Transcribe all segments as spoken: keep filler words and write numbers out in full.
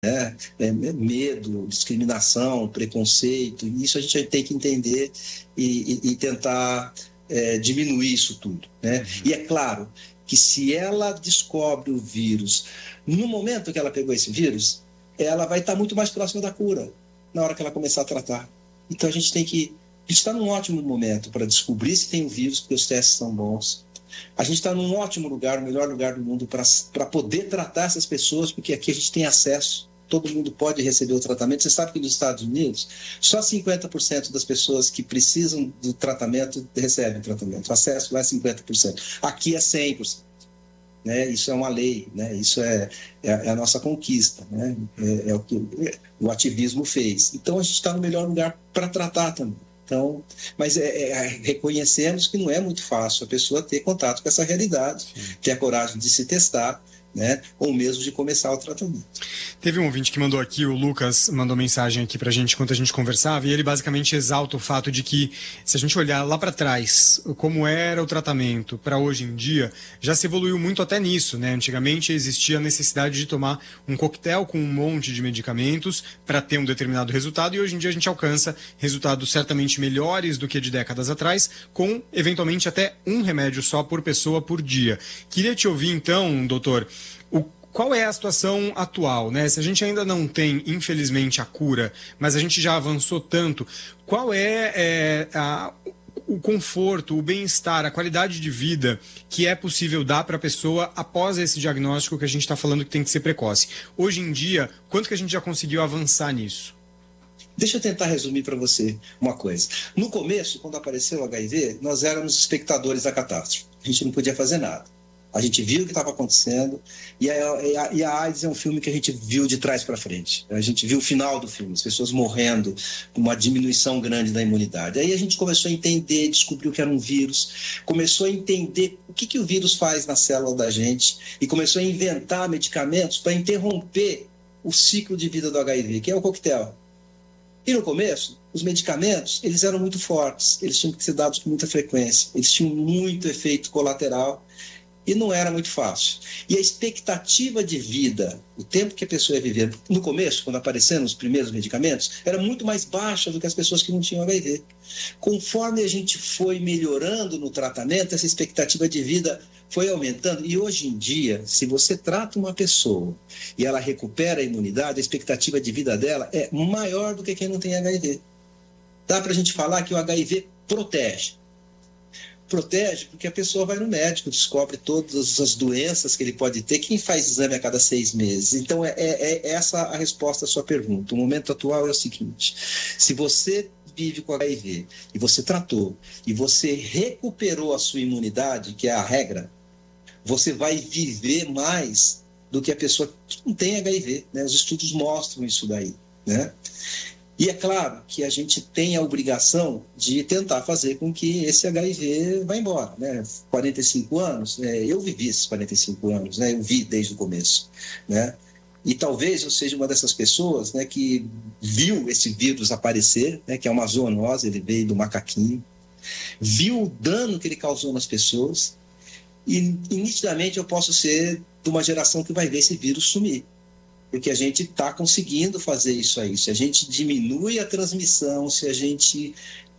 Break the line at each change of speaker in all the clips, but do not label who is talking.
né? É, medo, discriminação, preconceito, isso a gente tem que entender e, e, e tentar é, diminuir isso tudo, né? E é claro que se ela descobre o vírus, no momento que ela pegou esse vírus, ela vai estar muito mais próxima da cura, na hora que ela começar a tratar. Então a gente tem que... A gente está num ótimo momento para descobrir se tem o vírus, porque os testes são bons. A gente está num ótimo lugar, o melhor lugar do mundo para poder tratar essas pessoas, porque aqui a gente tem acesso, todo mundo pode receber o tratamento. Você sabe que nos Estados Unidos, só cinquenta por cento das pessoas que precisam do tratamento recebem tratamento. O acesso lá é cinquenta por cento. Aqui é cem por cento. Né? Isso é uma lei, né? Isso é, é, é a nossa conquista, né? é, é o que o ativismo fez. Então a gente está no melhor lugar para tratar também. Então, mas é, é, reconhecemos que não é muito fácil a pessoa ter contato com essa realidade, Sim. ter a coragem de se testar, né? Ou mesmo de começar o tratamento.
Teve um ouvinte que mandou aqui, o Lucas mandou mensagem aqui pra gente enquanto a gente conversava, e ele basicamente exalta o fato de que, se a gente olhar lá para trás, como era o tratamento para hoje em dia, já se evoluiu muito até nisso, né? Antigamente existia a necessidade de tomar um coquetel com um monte de medicamentos para ter um determinado resultado, e hoje em dia a gente alcança resultados certamente melhores do que de décadas atrás, com eventualmente até um remédio só por pessoa por dia. Queria te ouvir então, doutor, O, qual é a situação atual, né? Se a gente ainda não tem, infelizmente, a cura, mas a gente já avançou tanto, qual é, é a, o conforto, o bem-estar, a qualidade de vida que é possível dar para a pessoa após esse diagnóstico que a gente está falando que tem que ser precoce? Hoje em dia, quanto que a gente já conseguiu avançar nisso?
Deixa eu tentar resumir para você uma coisa. No começo, quando apareceu o H I V, nós éramos espectadores da catástrofe. A gente não podia fazer nada. A gente viu o que estava acontecendo, e a, e a AIDS é um filme que a gente viu de trás para frente. A gente viu o final do filme, as pessoas morrendo, uma diminuição grande da imunidade. Aí a gente começou a entender, descobriu que era um vírus, começou a entender o que, que o vírus faz na célula da gente, e começou a inventar medicamentos para interromper o ciclo de vida do H I V, que é o coquetel. E no começo, os medicamentos, eles eram muito fortes, eles tinham que ser dados com muita frequência, eles tinham muito efeito colateral, e não era muito fácil. E a expectativa de vida, o tempo que a pessoa ia viver, no começo, quando apareceram os primeiros medicamentos, era muito mais baixa do que as pessoas que não tinham H I V. Conforme a gente foi melhorando no tratamento, essa expectativa de vida foi aumentando. E hoje em dia, se você trata uma pessoa e ela recupera a imunidade, a expectativa de vida dela é maior do que quem não tem H I V. Dá para a gente falar que o H I V protege. Protege porque a pessoa vai no médico, descobre todas as doenças que ele pode ter. Quem faz exame a cada seis meses? Então, é, é, é essa a resposta à sua pergunta. O momento atual é o seguinte: se você vive com H I V e você tratou e você recuperou a sua imunidade, que é a regra, você vai viver mais do que a pessoa que não tem H I V, né? Os estudos mostram isso daí, né? E é claro que a gente tem a obrigação de tentar fazer com que esse H I V vá embora, né? quarenta e cinco anos, né? Eu vivi esses quarenta e cinco anos, né? Eu vi desde o começo, né? E talvez eu seja uma dessas pessoas, né, que viu esse vírus aparecer, né, que é uma zoonose, ele veio do macaquinho, viu o dano que ele causou nas pessoas, e, e nitidamente eu posso ser de uma geração que vai ver esse vírus sumir. Porque a gente está conseguindo fazer isso aí. Se a gente diminui a transmissão, se a gente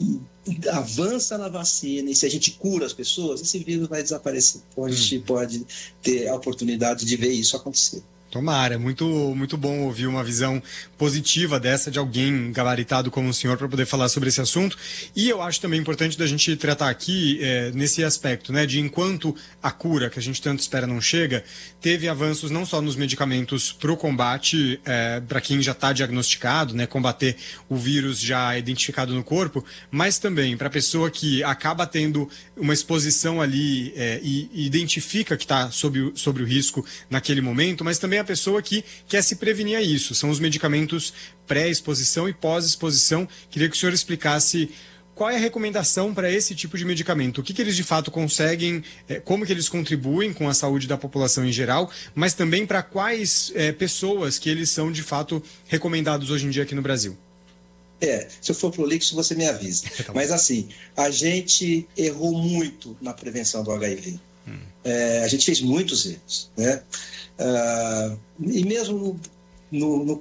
avança na vacina e se a gente cura as pessoas, esse vírus vai desaparecer. Então a gente hum. pode ter a oportunidade de ver isso acontecer.
Tomara, muito, muito bom ouvir uma visão positiva dessa de alguém gabaritado como o senhor para poder falar sobre esse assunto. E eu acho também importante da gente tratar aqui é, nesse aspecto, né, de enquanto a cura que a gente tanto espera não chega, teve avanços não só nos medicamentos para o combate, é, para quem já está diagnosticado, né, combater o vírus já identificado no corpo, mas também para a pessoa que acaba tendo uma exposição ali é, e, e identifica que está sobre, sobre o risco naquele momento, mas também a pessoa que quer se prevenir a isso. São os medicamentos pré-exposição e pós-exposição. Queria que o senhor explicasse qual é a recomendação para esse tipo de medicamento, o que, que eles de fato conseguem, como que eles contribuem com a saúde da população em geral, mas também para quais é, pessoas que eles são de fato recomendados hoje em dia aqui no Brasil.
É, se eu for prolixo, você me avisa. Tá. Mas assim, a gente errou muito na prevenção do H I V. Hum. É, a gente fez muitos erros, né? Uh, e mesmo no, no,